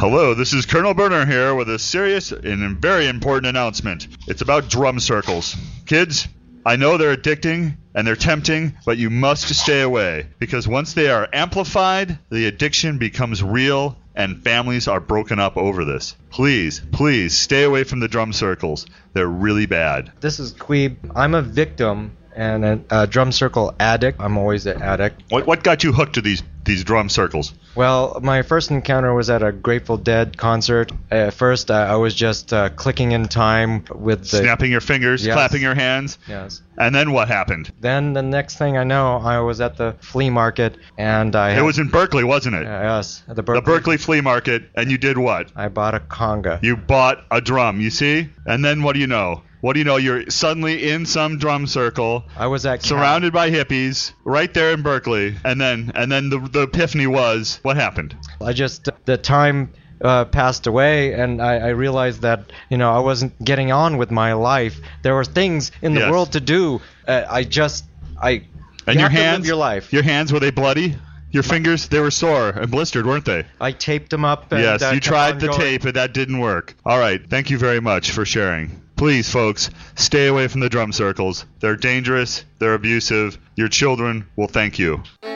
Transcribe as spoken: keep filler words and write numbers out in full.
Hello, this is Colonel Burner here with a serious and very important announcement. It's about drum circles. Kids, I know they're addicting and they're tempting, but you must stay away because once they are amplified, the addiction becomes real and families are broken up over this. Please, please stay away from the drum circles. They're really bad. This is Queeb. I'm a victim and a, a drum circle addict. I'm always an addict. What what got you hooked to these these drum circles? Well, my first encounter was at a Grateful Dead concert. At first, uh, I was just uh, clicking in time with the... Snapping your fingers, Yes. clapping your hands. Yes. And then what happened? Then the next thing I know, I was at the flea market and I... It had- was in Berkeley, wasn't it? Uh, yes, at the The Berkeley. Berkeley Flea Market, and you did what? I bought a conga. You bought a drum, you see? And then what do you know? What do you know? You're suddenly in some drum circle, I was at... Cal- surrounded by hippies, right there in Berkeley. And then and then the, the epiphany was, what happened? I just... The time... Uh, passed away, and I, I realized that you know I wasn't getting on with my life. There were things in the Yes. world to do. Uh, I just I. And you your have to live hands, your life. your hands, were they bloody? Your fingers, they were sore and blistered, weren't they? I taped them up. And, Yes, uh, you kept tried on the going. tape, and that didn't work. All right, thank you very much for sharing. Please, folks, stay away from the drum circles. They're dangerous, they're abusive. Your children will thank you.